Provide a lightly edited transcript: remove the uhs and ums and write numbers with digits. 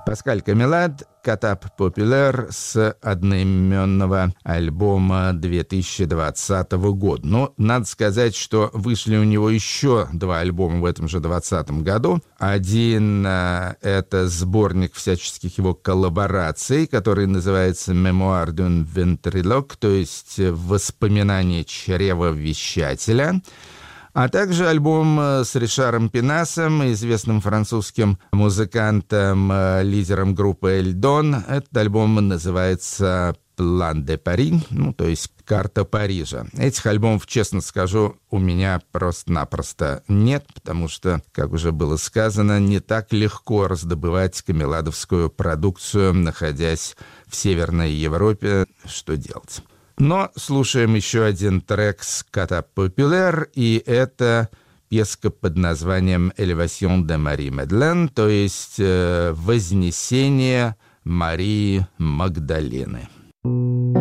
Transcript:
Паскаль Камилад, «Катап Популяр» с одноименного альбома 2020 года. Но надо сказать, что вышли у него еще 2 альбома в этом же 2020 году. Один это сборник всяческих его коллабораций, который называется «Memoire d'un ventriloque», то есть «Воспоминания чревовещателя». А также альбом с Ришаром Пинасом, известным французским музыкантом, лидером группы «Эльдон». Этот альбом называется «План де Пари», то есть «Карта Парижа». Этих альбомов, честно скажу, у меня просто-напросто нет, потому что, как уже было сказано, не так легко раздобывать камиладовскую продукцию, находясь в Северной Европе. Что делать? Но слушаем еще один трек с «Катап Популяр», и это песка под названием «Элевасьон де Мари Медлен», то есть «Вознесение Марии Магдалены».